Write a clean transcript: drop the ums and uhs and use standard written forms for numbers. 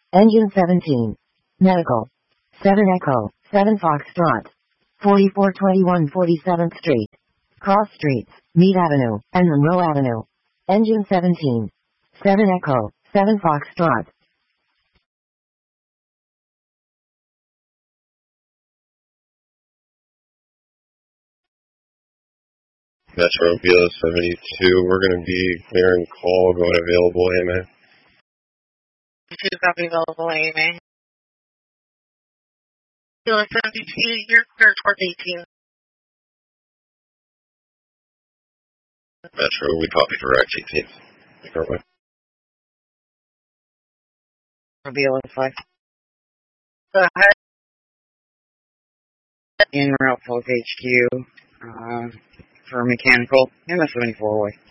Engine 17. Medical. 7 Echo, 7 Foxtrot. 4421 47th Street. Cross Streets, Meade Avenue, and Monroe Avenue. Engine 17. 7 Echo, 7 Foxtrot. Metro Vila 72, we're going to be clearing call, going available, AMA. 2 copy available, AMA. Vila 72, you're clear towards 18. Metro, we copy direct 18th. Take our way. Vila 5. Go ahead. En route for HQ, for mechanical, MS-74 way.